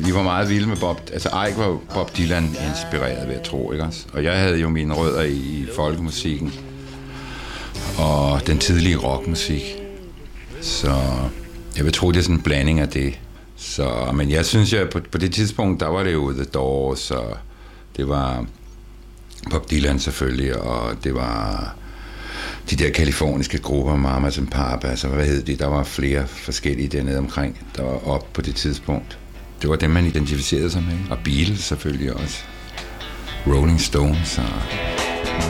vi var meget vilde med Bob. Altså Ike var Bob Dylan inspireret, ved at tro, ikke også? Og jeg havde jo mine rødder i folkemusikken og den tidlige rockmusik. Så jeg vil tro, det er sådan en blanding af det. Så, men jeg synes, at på det tidspunkt, der var det jo The Doors, og det var Bob Dylan selvfølgelig, og det var de der kaliforniske grupper, Mamas and Papas, og hvad hed de? Der var flere forskellige dernede omkring, der var op på det tidspunkt. Det var dem, man identificerede sig med. Og Beatles selvfølgelig også. Rolling Stones og